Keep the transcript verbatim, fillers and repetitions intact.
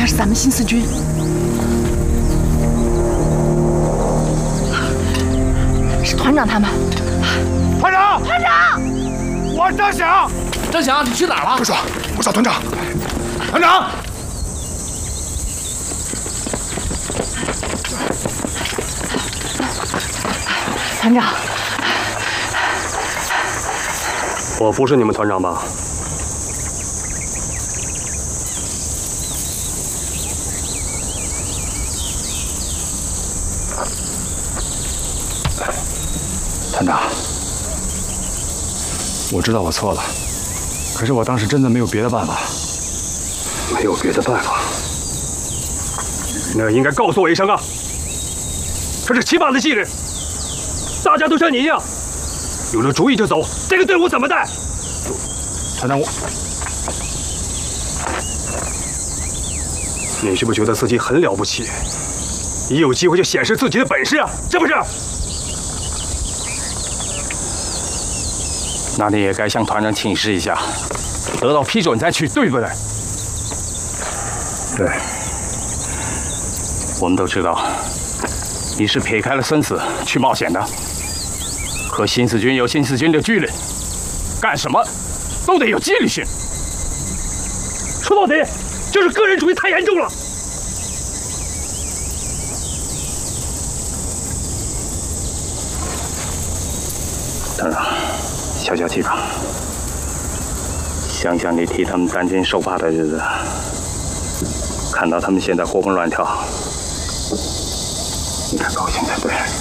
是咱们新四军。是团长他们。 团长， 团长， 我是张响。 张响，你去哪儿了？ 不说，我找团长。团长， 团长， 我不是你们团长吧？ 团长，我知道我错了，可是我当时真的没有别的办法。 没有别的办法，那应该告诉我一声啊！这是起码的纪律，大家都像你一样，有了主意就走，这个队伍怎么带？ 团长，我你是不是觉得自己很了不起？一有机会就显示自己的本事啊，是不是？ 那你也该向团长请示一下，得到批准再去，对不对？ 对。 我们都知道，你是撇开了生死去冒险的。可新四军有新四军的纪律，干什么都得有纪律性。 说到底，就是个人主义太严重了。 团长，消消气吧。想想你替他们担惊受怕的日子，看到他们现在活蹦乱跳，应该高兴才对。